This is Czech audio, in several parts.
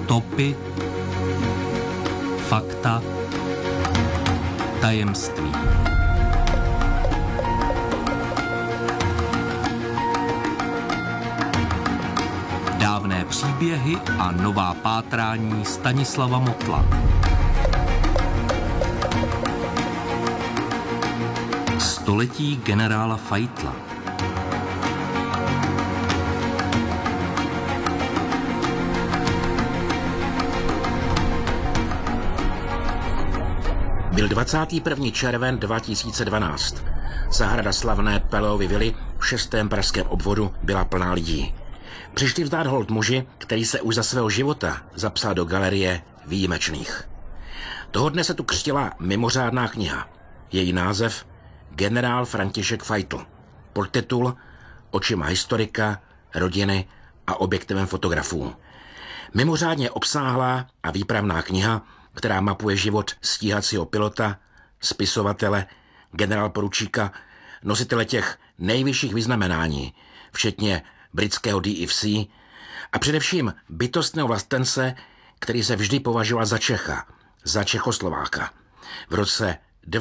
Stopy, fakta, tajemství. Dávné příběhy a nová pátrání Stanislava Motla. Století generála Feitla. Byl 21. červen 2012. Zahrada slavné Pelleovy vily v 6. pražském obvodu byla plná lidí. Přišli vzdát hold muži, který se už za svého života zapsal do galerie výjimečných. Toho dne se tu křtila mimořádná kniha. Její název Generál František Feitl. Podtitul Očima historika, rodiny a objektivem fotografů. Mimořádně obsáhlá a výpravná kniha, která mapuje život stíhacího pilota, spisovatele, generálporučíka, nositele těch nejvyšších vyznamenání, včetně britského DFC a především bytostného vlastence, který se vždy považoval za Čecha, za Čechoslováka. V roce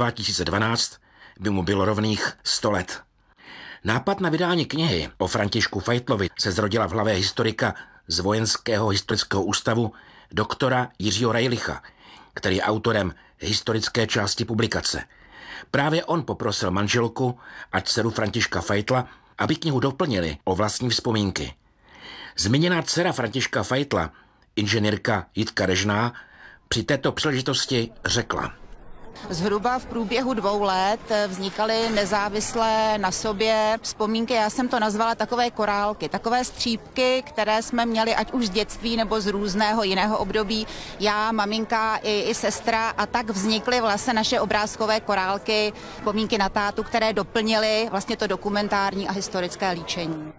2012 by mu bylo rovných 100 let. Nápad na vydání knihy o Františku Feitlovi se zrodila v hlavě historika z Vojenského historického ústavu doktora Jiřího Rajlicha, který je autorem historické části publikace. Právě on poprosil manželku a dceru Františka Feitla, aby knihu doplnili o vlastní vzpomínky. Zmíněná dcera Františka Feitla, inženýrka Jitka Režná, při této příležitosti řekla: Zhruba v průběhu 2 let vznikaly nezávislé na sobě vzpomínky, já jsem to nazvala takové korálky, takové střípky, které jsme měli ať už z dětství nebo z různého jiného období, já, maminka i sestra, a tak vznikly vlastně naše obrázkové korálky, vzpomínky na tátu, které doplnily vlastně to dokumentární a historické líčení.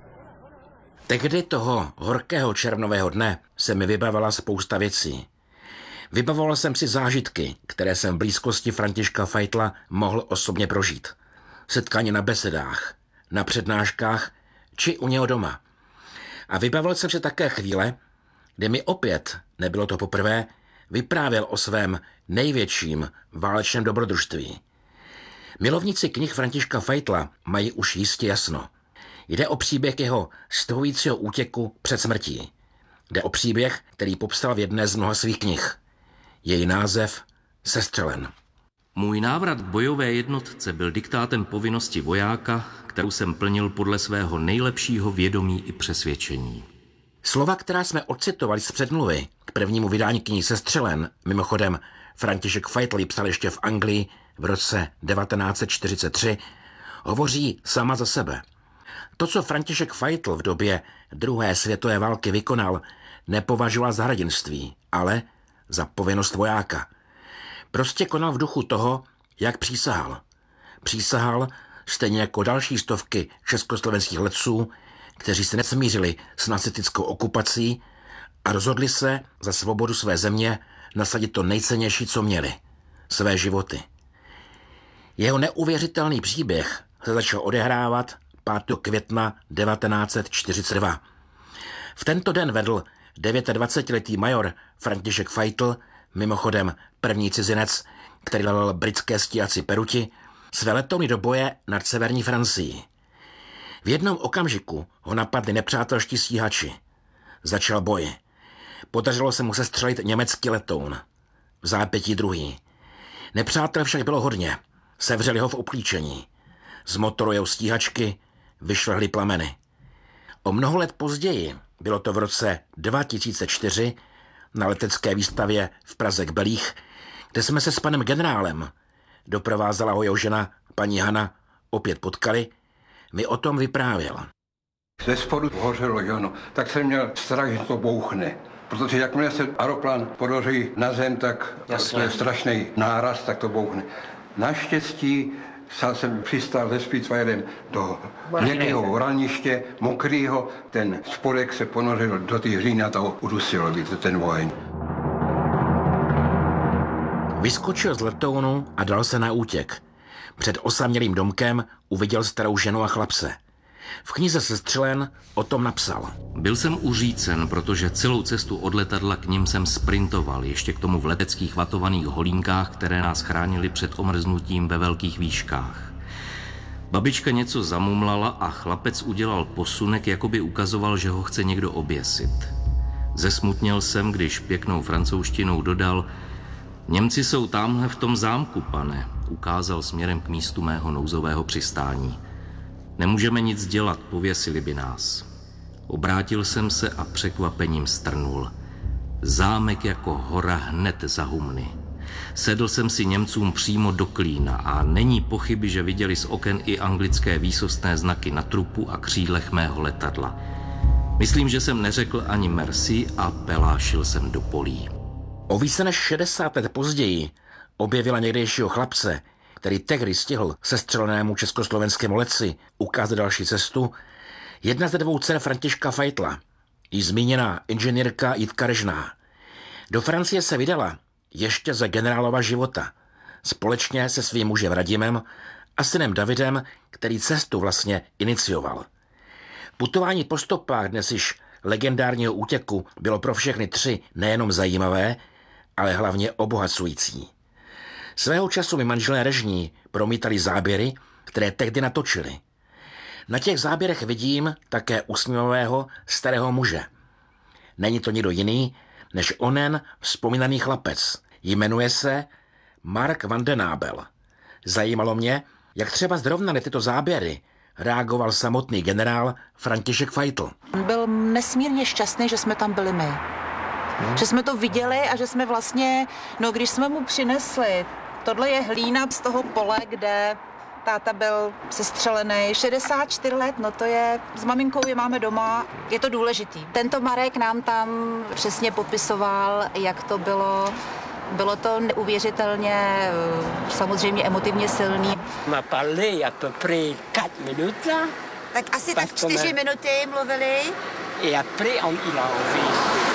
Tehdy toho horkého červnového dne se mi vybavila spousta věcí. Vybavoval jsem si zážitky, které jsem v blízkosti Františka Feitla mohl osobně prožít. Setkání na besedách, na přednáškách či u něho doma. A vybavil jsem si také chvíle, kdy mi opět, nebylo to poprvé, vyprávěl o svém největším válečném dobrodružství. Milovníci knih Františka Feitla mají už jistě jasno. Jde o příběh jeho stuhujícího útěku před smrtí. Jde o příběh, který popsal v jedné z mnoha svých knih. Její název Sestřelen. Můj návrat k bojové jednotce byl diktátem povinnosti vojáka, kterou jsem plnil podle svého nejlepšího vědomí i přesvědčení. Slova, která jsme odcitovali z předmluvy k prvnímu vydání knihy Sestřelen, mimochodem František Feitl ji psal ještě v Anglii v roce 1943, hovoří sama za sebe. To, co František Feitl v době druhé světové války vykonal, nepovažoval za hrdinství, ale za povinnost vojáka. Prostě konal v duchu toho, jak přísahal. Přísahal stejně jako další stovky československých letců, kteří se nesmířili s nacistickou okupací a rozhodli se za svobodu své země nasadit to nejcennější, co měli. Své životy. Jeho neuvěřitelný příběh se začal odehrávat 5. května 1942. V tento den vedl 29letý major František Feitl, mimochodem první cizinec, který velel britské stíhací peruti, své letouny do boje nad severní Francií. V jednom okamžiku ho napadli nepřátelští stíhači. Začal boj. Podařilo se mu sestřelit německý letoun. V zápětí druhý. Nepřátel však bylo hodně. Sevřeli ho v obklíčení. Z motoru jeho stíhačky vyšlehly plameny. O mnoho let později, bylo to v roce 2004, na letecké výstavě v Praze k Belích, kde jsme se s panem generálem, doprovázela ho jeho žena, paní Hana, opět potkali, mi o tom vyprávěl. Ze spodu hořelo, jo, no. Tak jsem měl strach, že to bouchne. Protože jakmile se aeroplán podaří na zem, tak to je strašný náraz, tak to bouchne. Naštěstí jsem přistál se Spitfirem do měkkého raniště, mokrýho, ten spodek se ponořil do té hříny a to udusilo by ten oheň. Vyskočil z letounu a dal se na útěk. Před osamělým domkem uviděl starou ženu a chlapce. V knize Sestřelen o tom napsal. Byl jsem uřícen, protože celou cestu od letadla k nim jsem sprintoval, ještě k tomu v leteckých vatovaných holínkách, které nás chránily před omrznutím ve velkých výškách. Babička něco zamumlala a chlapec udělal posunek, jako by ukazoval, že ho chce někdo oběsit. Zesmutněl jsem, když pěknou francouzštinou dodal: Němci jsou tamhle v tom zámku, pane, ukázal směrem k místu mého nouzového přistání. Nemůžeme nic dělat, pověsili by nás. Obrátil jsem se a překvapením strnul. Zámek jako hora hned za humny. Sedl jsem si Němcům přímo do klína a není pochyby, že viděli z oken i anglické výsostné znaky na trupu a křídlech mého letadla. Myslím, že jsem neřekl ani merci a pelášil jsem do polí. O více než 60 let později objevila někdejšího chlapce, který tehdy stihl sestřelenému československému letci ukázat další cestu, jedna ze 2 dcer Františka Feitla, již zmíněná inženýrka Jitka Režná. Do Francie se vydala ještě za generálova života, společně se svým mužem Radimem a synem Davidem, který cestu vlastně inicioval. Putování po stopách dnes již legendárního útěku bylo pro všechny 3 nejenom zajímavé, ale hlavně obohacující. Svého času mi manželé Režní promítali záběry, které tehdy natočili. Na těch záběrech vidím také usměvavého starého muže. Není to nikdo jiný, než onen vzpomínaný chlapec. Jmenuje se Mark van den Abel. Zajímalo mě, jak třeba zrovna na tyto záběry reagoval samotný generál František Feitl. Byl nesmírně šťastný, že jsme tam byli my. Že jsme to viděli a že jsme vlastně, když jsme mu přinesli, tohle je hlína z toho pole, kde táta byl sestřelený, 64 let, to je, s maminkou je máme doma, je to důležitý. Tento Marek nám tam přesně popisoval, jak to bylo. Bylo to neuvěřitelně, samozřejmě emotivně silný. m'a parlé à peu près 4 minutes là. Tak asi tak 4 minuty mluvili. Et après, il a enlevé.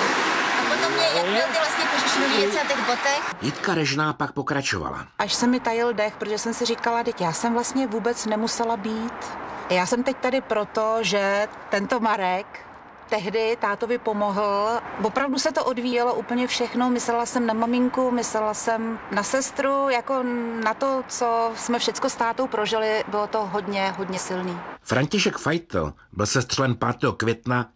A potom mě, jak měl ty vlastně kožešní věci na těch botech. Jitka Režná pak pokračovala. Až se mi tajil dech, protože jsem si říkala, teď já jsem vlastně vůbec nemusela být. Já jsem teď tady proto, že tento Marek tehdy tátovi pomohl. Opravdu se to odvíjelo úplně všechno. Myslela jsem na maminku, myslela jsem na sestru, jako na to, co jsme všecko s tátou prožili. Bylo to hodně, hodně silný. František Feitl byl sestřelen 5. května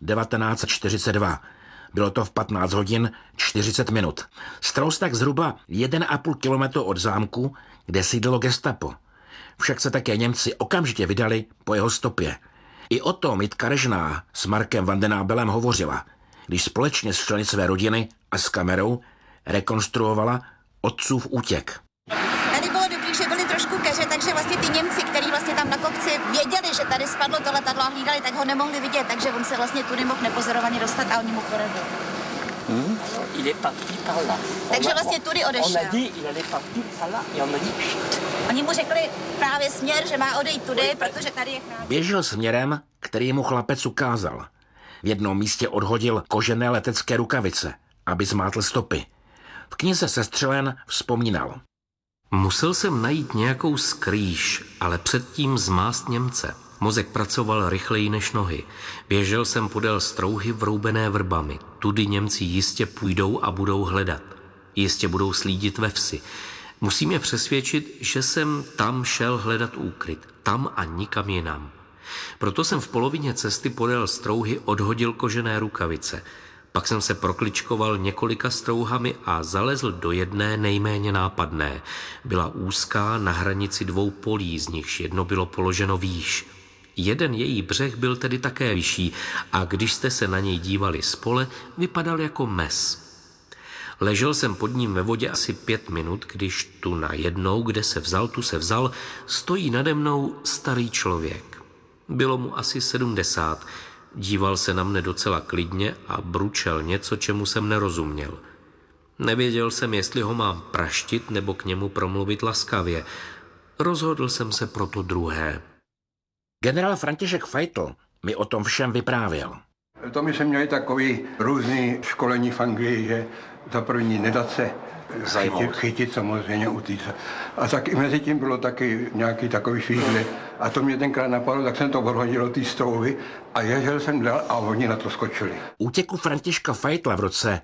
1942. Bylo to v 15 hodin 40 minut. Strous tak zhruba 1,5 kilometru od zámku, kde sídlilo gestapo. Však se také Němci okamžitě vydali po jeho stopě. I o tom Jitka Režná s Markem van den Abelem hovořila, když společně s členy své rodiny a s kamerou rekonstruovala otcův útěk. Tady bylo dobrý, že byli trošku keře, takže vlastně ty Němci, kteří vlastně tam na kopci věděli, že tady spadlo to letadlo a hlídali, tak ho nemohli vidět, takže on se vlastně tudy mohl nepozorovaně dostat a oni mu poradili. Il est parti par là. Takže vlastně tudy odešel. On a dit, il allait partir par là, et on a dit, Oni mu řekli právě směr, že má odejít tudy, protože tady je chrání. Běžel směrem, který mu chlapec ukázal. V jednom místě odhodil kožené letecké rukavice, aby zmátl stopy. V knize Sestřelen vzpomínal. Musel jsem najít nějakou skrýš, ale předtím zmást Němce. Mozek pracoval rychleji než nohy. Běžel jsem podél strouhy vroubené vrbami. Tudy Němci jistě půjdou a budou hledat. Jistě budou slídit ve vsi. Musím je přesvědčit, že jsem tam šel hledat úkryt. Tam a nikam jinam. Proto jsem v polovině cesty podél strouhy odhodil kožené rukavice. Pak jsem se prokličkoval několika strouhami a zalezl do jedné nejméně nápadné. Byla úzká na hranici 2 polí, z nichž jedno bylo položeno výš. Jeden její břeh byl tedy také vyšší a když jste se na něj dívali z pole, vypadal jako mes. Ležel jsem pod ním ve vodě asi 5 minut, když tu najednou, kde se vzal, tu se vzal, stojí nade mnou starý člověk. Bylo mu asi 70. Díval se na mne docela klidně a bručel něco, čemu jsem nerozuměl. Nevěděl jsem, jestli ho mám praštit nebo k němu promluvit laskavě. Rozhodl jsem se pro to druhé. Generál František Feitl mi o tom všem vyprávěl. To my jsme měli takový různý školení v Anglii, že za první nedat se chytit samozřejmě utíct. A tak i mezi tím bylo taky nějaký takový švízly. A to mě tenkrát napadlo, tak jsem to odhodil do té strouhy a ježel jsem dal a oni na to skočili. Útěku Františka Feitla v roce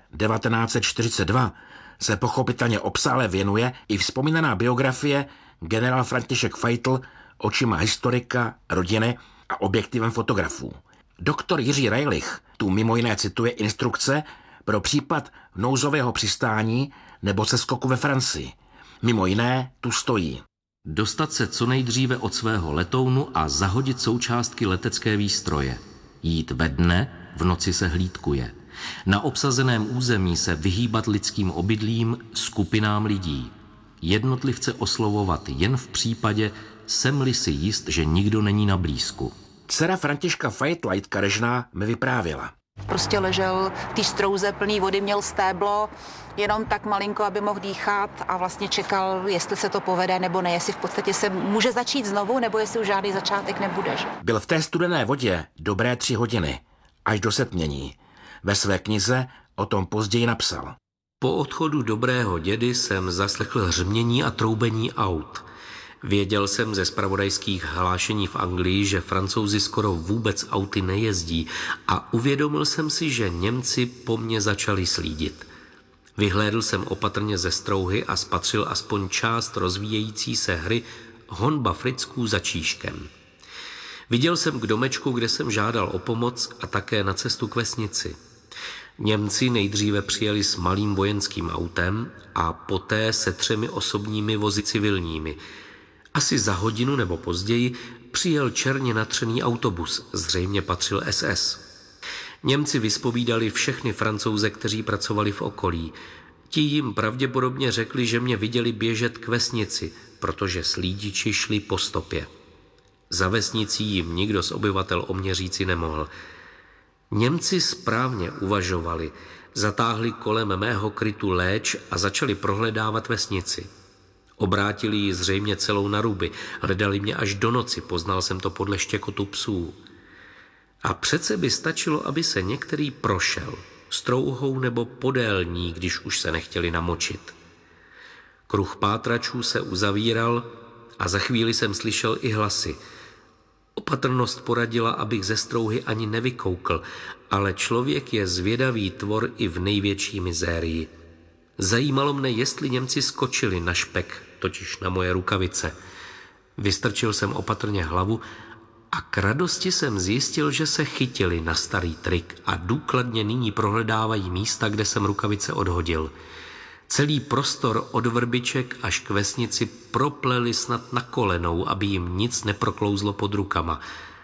1942 se pochopitelně obsále věnuje i vzpomínaná biografie Generál František Feitl očima historika, rodiny a objektivem fotografů. Doktor Jiří Rajlich tu mimo jiné cituje instrukce pro případ nouzového přistání nebo seskoku ve Francii. Mimo jiné tu stojí: dostat se co nejdříve od svého letounu a zahodit součástky letecké výstroje. Jít ve dne, v noci se hlídkuje. Na obsazeném území se vyhýbat lidským obydlím, skupinám lidí. Jednotlivce oslovovat jen v případě, jsem-li si jist, že nikdo není na blízku. Dcera Františka Feitla Jitka Režná mi vyprávěla. Prostě ležel v té strouze plný vody, měl stéblo, jenom tak malinko, aby mohl dýchat a vlastně čekal, jestli se to povede nebo ne, jestli v podstatě se může začít znovu, nebo jestli už žádný začátek nebude. Že? Byl v té studené vodě dobré 3 hodiny, až do setmění. Ve své knize o tom později napsal: Po odchodu dobrého dědy jsem zaslechl hřmění a troubení aut. Věděl jsem ze zpravodajských hlášení v Anglii, že Francouzi skoro vůbec auty nejezdí a uvědomil jsem si, že Němci po mně začali slídit. Vyhlédl jsem opatrně ze strouhy a spatřil aspoň část rozvíjející se hry honba Fricků za Číškem. Viděl jsem k domečku, kde jsem žádal o pomoc, a také na cestu k vesnici. Němci nejdříve přijeli s malým vojenským autem a poté se 3 osobními vozy civilními. Asi za hodinu nebo později přijel černě natřený autobus, zřejmě patřil SS. Němci vyspovídali všechny Francouze, kteří pracovali v okolí. Ti jim pravděpodobně řekli, že mě viděli běžet k vesnici, protože slídiči šli po stopě. Za vesnicí jim nikdo z obyvatel o mě říci nemohl. Němci správně uvažovali, zatáhli kolem mého krytu léč a začali prohledávat vesnici. Obrátili ji zřejmě celou na ruby, hledali mě až do noci, poznal jsem to podle štěkotu psů. A přece by stačilo, aby se některý prošel, strouhou nebo podél ní, když už se nechtěli namočit. Kruh pátračů se uzavíral a za chvíli jsem slyšel i hlasy. Opatrnost poradila, abych ze strouhy ani nevykoukl, ale člověk je zvědavý tvor i v největší mizérii. Zajímalo mne, jestli Němci skočili na špek, totiž na moje rukavice. Vystrčil jsem opatrně hlavu a k radosti jsem zjistil, že se chytili na starý trik a důkladně nyní prohledávají místa, kde jsem rukavice odhodil. Celý prostor od vrbiček až k vesnici propleli snad na kolenou, aby jim nic neproklouzlo pod rukama.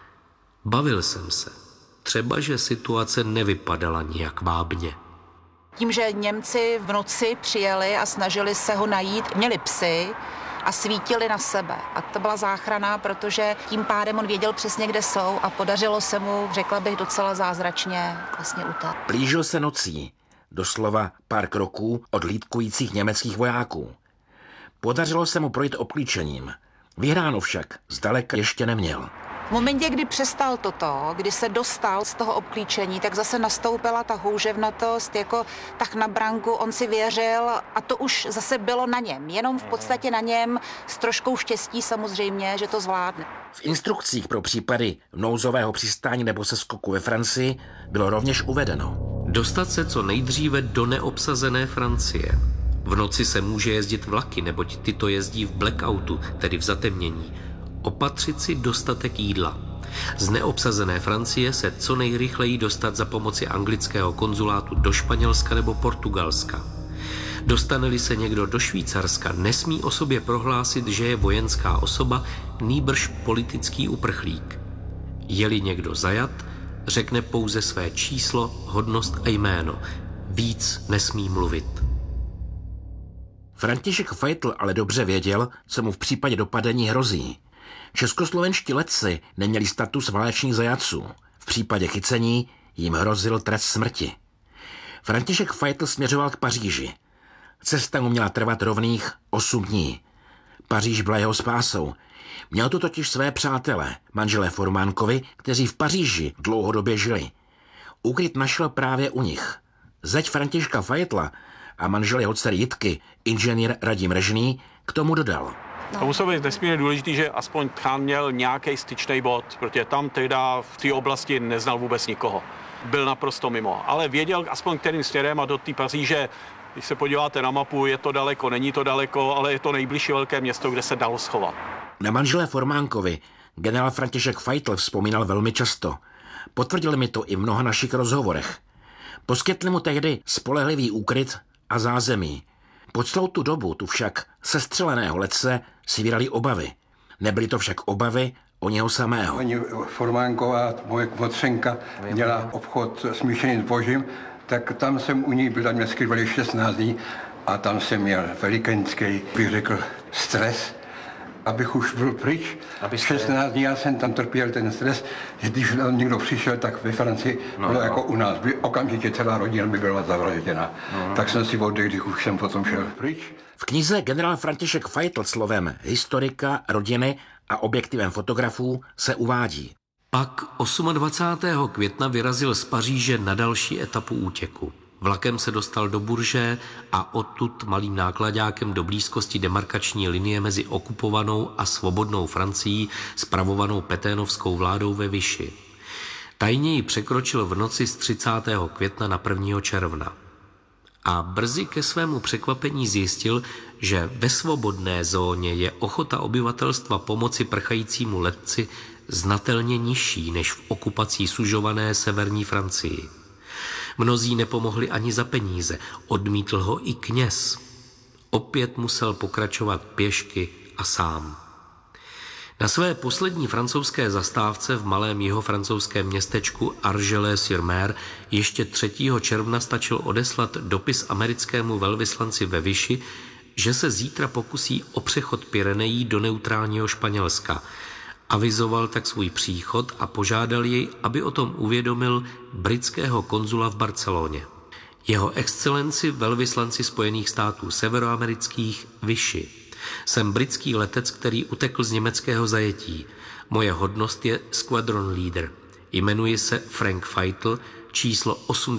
Bavil jsem se. Třeba, že situace nevypadala nijak vábně. Tím, že Němci v noci přijeli a snažili se ho najít, měli psy a svítili na sebe. A to byla záchrana, protože tím pádem on věděl přesně, kde jsou a podařilo se mu, řekla bych, docela zázračně vlastně utéct. Blížil se nocí, doslova pár kroků od hlídkujících německých vojáků. Podařilo se mu projít obklíčením. Vyhráno však zdaleka ještě neměl. V momentě, kdy přestal toto, kdy se dostal z toho obklíčení, tak zase nastoupila ta houževnatost, jako tak na branku, on si věřil a to už zase bylo na něm, jenom v podstatě na něm, s troškou štěstí samozřejmě, že to zvládne. V instrukcích pro případy nouzového přistání nebo seskoku ve Francii bylo rovněž uvedeno: dostat se co nejdříve do neobsazené Francie. V noci se může jezdit vlaky, neboť tyto jezdí v blackoutu, tedy v zatemnění. Opatřit si dostatek jídla. Z neobsazené Francie se co nejrychleji dostat za pomoci anglického konzulátu do Španělska nebo Portugalska. Dostane-li se někdo do Švýcarska, nesmí o sobě prohlásit, že je vojenská osoba, nýbrž politický uprchlík. Je-li někdo zajat, řekne pouze své číslo, hodnost a jméno. Víc nesmí mluvit. František Feitl ale dobře věděl, co mu v případě dopadení hrozí. Českoslovenští letci neměli status válečných zajatců. V případě chycení jim hrozil trest smrti. František Feitl směřoval k Paříži. Cesta mu měla trvat rovných 8 dní. Paříž byla jeho spásou. Měl tu totiž své přátele, manželé Formánkovi, kteří v Paříži dlouhodobě žili. úkryt našel právě u nich. Zeď Františka Fajtla a manžel jeho dcery Jitky, inženýr Radim Režný, k tomu dodal. To muselo být nesmírně důležitý, že aspoň Tchán měl nějaký styčný bod, protože tam teda v té oblasti neznal vůbec nikoho. Byl naprosto mimo, ale věděl aspoň kterým směrem a do té Paříže, když se podíváte na mapu, je to daleko, není to daleko, ale je to nejbližší velké město, kde se dalo schovat. Na manžele Formánkovi generál František Fajtl vzpomínal velmi často. Potvrdil mi to i v mnoha našich rozhovorech. Poskytli mu tehdy spolehlivý úkryt a zázemí. Po celou tu dobu tu však sestřeleného letce si vydali obavy. Nebyly to však obavy o něho samého. Paní Formánková, moje motřenka, měla obchod smíšený zbožím, tak tam jsem u ní byl, tam mě skrývali 16 dní a tam jsem měl velikánský, bych řekl, stres, abych už byl pryč. 16 dní já jsem tam trpěl ten stres, že když někdo přišel, tak ve Francii bylo jako u nás, by okamžitě celá rodina by byla zavražděna. Tak jsem si oddech, když už jsem potom šel pryč. V knize generál František Fajtl slovem historika, rodiny a objektivem fotografů se uvádí. Pak 28. května vyrazil z Paříže na další etapu útěku. Vlakem se dostal do Bourget a odtud malým nákladákem do blízkosti demarkační linie mezi okupovanou a svobodnou Francií spravovanou peténovskou vládou ve Vichy. Tajně ji překročil v noci z 30. května na 1. června. A brzy ke svému překvapení zjistil, že ve svobodné zóně je ochota obyvatelstva pomoci prchajícímu letci znatelně nižší než v okupací sužované severní Francii. Mnozí nepomohli ani za peníze, odmítl ho i kněz. Opět musel pokračovat pěšky a sám. Na své poslední francouzské zastávce v malém jihofrancouzském městečku Argelès-sur-Mer ještě 3. června stačil odeslat dopis americkému velvyslanci ve Vichy, že se zítra pokusí o přechod Pyrenejí do neutrálního Španělska. Avizoval tak svůj příchod a požádal jej, aby o tom uvědomil britského konzula v Barceloně. Jeho excelenci velvyslanci Spojených států severoamerických Vichy. Jsem britský letec, který utekl z německého zajetí. Moje hodnost je squadron leader. Jmenuji se Frank Fajtl, číslo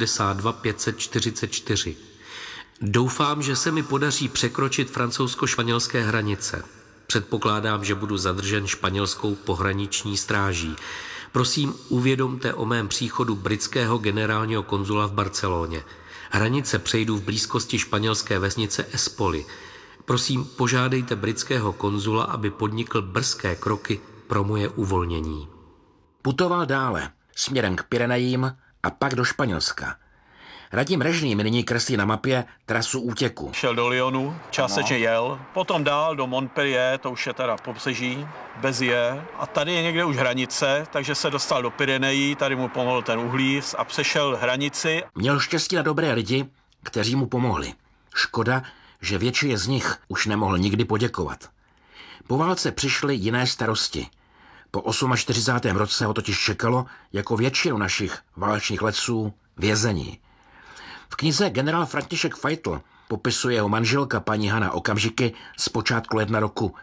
82544. Doufám, že se mi podaří překročit francouzsko-španělské hranice. Předpokládám, že budu zadržen španělskou pohraniční stráží. Prosím, uvědomte o mém příchodu britského generálního konzula v Barceloně. Hranice přejdu v blízkosti španělské vesnice Espoli. Prosím, požádejte britského konzula, aby podnikl brzké kroky pro moje uvolnění. Putoval dále, směrem k Pyrenejím a pak do Španělska. Radim Režný mi nyní kreslí na mapě trasu útěku. Šel do Lyonu, částečně jel, potom dál do Montpellier, to už je teda pobřeží, Béziers, a tady je někde už hranice, takže se dostal do Pyrenejí, tady mu pomohl ten uhlíř a přešel hranici. Měl štěstí na dobré lidi, kteří mu pomohli. Škoda, že většině z nich už nemohl nikdy poděkovat. Po válce přišly jiné starosti. Po 48. roce ho totiž čekalo, jako většinu našich válečných letců, vězení. V knize generál František Fajtl popisuje jeho manželka paní Hana okamžiky z počátku ledna roku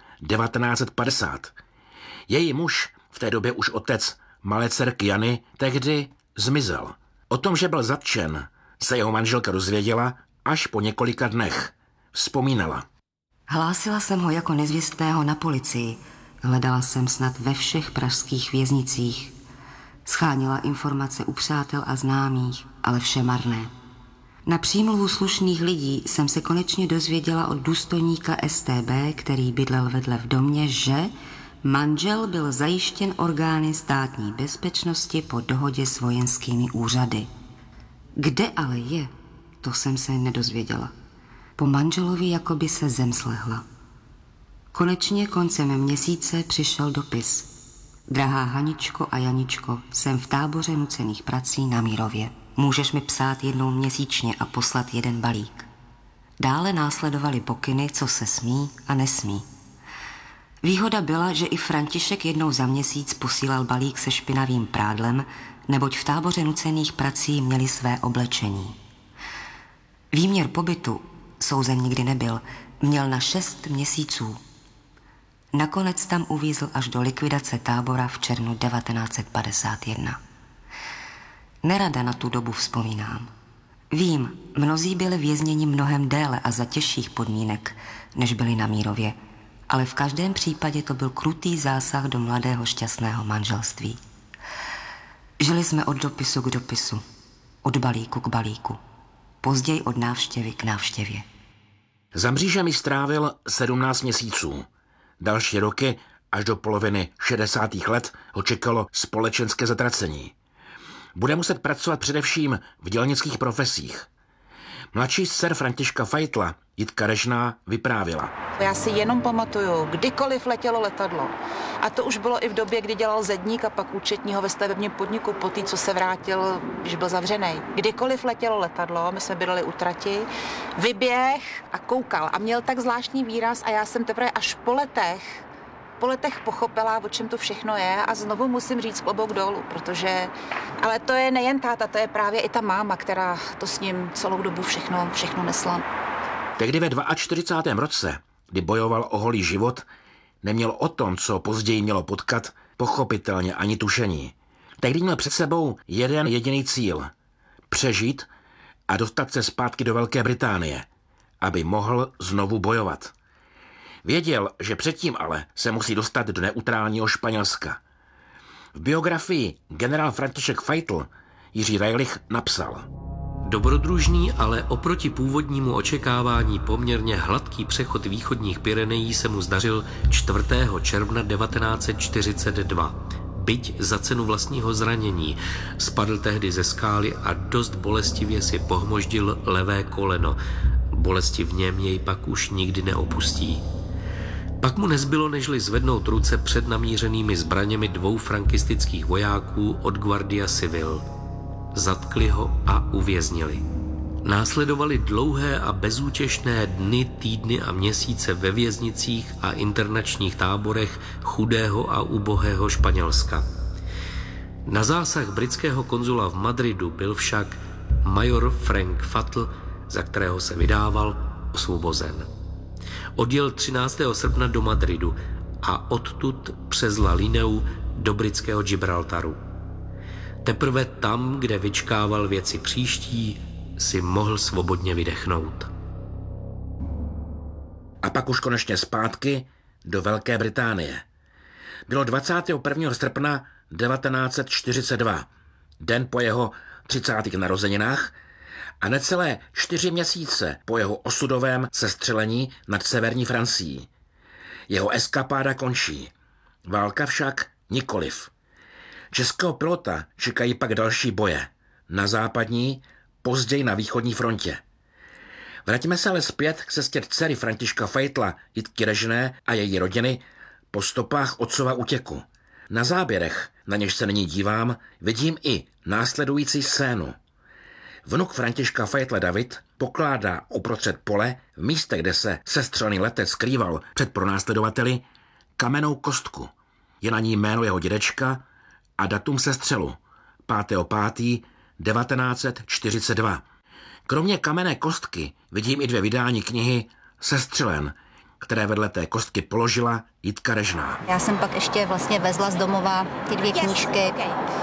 1950. Její muž, v té době už otec malé dcerky Jany, tehdy zmizel. O tom, že byl zatčen, se jeho manželka dozvěděla až po několika dnech. Vzpomínala. Hlásila jsem ho jako nezvěstného na policii. Hledala jsem snad ve všech pražských věznicích. Schánila informace u přátel a známých, ale vše marné. Na přímluvu slušných lidí jsem se konečně dozvěděla od důstojníka STB, který bydlel vedle v domě, že manžel byl zajištěn orgány státní bezpečnosti po dohodě s vojenskými úřady. Kde ale je, to jsem se nedozvěděla. Po manželovi jakoby se zem slehla. Konečně koncem měsíce přišel dopis. Drahá Haničko a Janičko, jsem v táboře nucených prací na Mírově. Můžeš mi psát jednou měsíčně a poslat jeden balík. Dále následovaly pokyny, co se smí a nesmí. Výhoda byla, že i František jednou za měsíc posílal balík se špinavým prádlem, neboť v táboře nucených prací měli své oblečení. Výměr pobytu, souzen nikdy nebyl, měl na 6 měsíců. Nakonec tam uvízl až do likvidace tábora v červnu 1951. Nerada na tu dobu vzpomínám. Vím, mnozí byli vězněni mnohem déle a za těžších podmínek, než byli na Mírově, ale v každém případě to byl krutý zásah do mladého šťastného manželství. Žili jsme od dopisu k dopisu, od balíku k balíku, později od návštěvy k návštěvě. Za mřížemi strávil 17 měsíců. Další roky, až do poloviny 60. let, ho čekalo společenské zatracení. Bude muset pracovat především v dělnických profesích. Mladší dcer Františka Feitla, Jitka Režná, vyprávěla. Já si jenom pamatuju, kdykoliv letělo letadlo. A to už bylo i v době, kdy dělal zedník a pak účetního ve stavebním podniku po té, co se vrátil, když byl zavřený. Kdykoliv letělo letadlo, my jsme bydleli u trati, vyběh a koukal. A měl tak zvláštní výraz a já jsem teprve až po letech pochopila, o čem to všechno je a znovu musím říct klobouk dolů, protože... Ale to je nejen táta, to je právě i ta máma, která to s ním celou dobu všechno nesla. Tehdy ve 42. roce, kdy bojoval o holý život, neměl o tom, co později mělo potkat, pochopitelně ani tušení. Tehdy měl před sebou jeden jediný cíl. Přežít a dostat se zpátky do Velké Británie, aby mohl znovu bojovat. Věděl, že předtím ale se musí dostat do neutrálního Španělska. V biografii generál František Feitl Jiří Reilich napsal: Dobrodružný, ale oproti původnímu očekávání poměrně hladký přechod východních Pyrenejí se mu zdařil 4. června 1942. Byť za cenu vlastního zranění, spadl tehdy ze skály a dost bolestivě si pohmoždil levé koleno. Bolesti v něm jej pak už nikdy neopustí. Pak mu nezbylo, nežli zvednout ruce před namířenými zbraněmi 2 frankistických vojáků od Guardia Civil. Zatkli ho a uvěznili. Následovaly dlouhé a bezútěšné dny, týdny a měsíce ve věznicích a internačních táborech chudého a ubohého Španělska. Na zásah britského konzula v Madridu byl však major Frank Fatl, za kterého se vydával, osvobozen. Odjel 13. srpna do Madridu a odtud přes La Lineu do britského Gibraltaru. Teprve tam, kde vyčkával věci příští, si mohl svobodně vydechnout. A pak už konečně zpátky do Velké Británie. Bylo 21. srpna 1942, den po jeho 30. narozeninách a necelé 4 měsíce po jeho osudovém sestřelení nad severní Francií. Jeho eskapáda končí. Válka však nikoliv. Českého pilota čekají pak další boje. Na západní, později na východní frontě. Vraťme se ale zpět k cestě dcery Františka Feitla, Jitky Režné a její rodiny po stopách otcova útěku. Na záběrech, na něž se nyní dívám, vidím i následující scénu. Vnuk Františka Feitla David pokládá uprostřed pole, v místě, kde se sestřelený letec skrýval před pronásledovateli, kamennou kostku. Je na ní jméno jeho dědečka a datum sestřelu 5.5.1942. Kromě kamenné kostky vidím i 2 vydání knihy Sestřelen, které vedle té kostky položila Jitka Režná. Já jsem pak ještě vlastně vezla z domova ty 2 knížky.